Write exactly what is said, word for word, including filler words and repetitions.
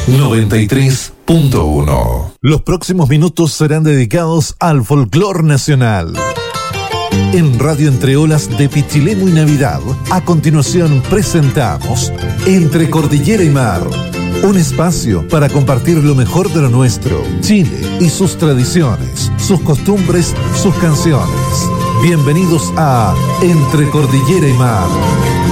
noventa y tres punto uno. Los próximos minutos serán dedicados al folclor nacional. En Radio Entre Olas de Pichilemu y Navidad, a continuación presentamos Entre Cordillera y Mar, un espacio para compartir lo mejor de lo nuestro, Chile y sus tradiciones, sus costumbres, sus canciones. Bienvenidos a Entre Cordillera y Mar.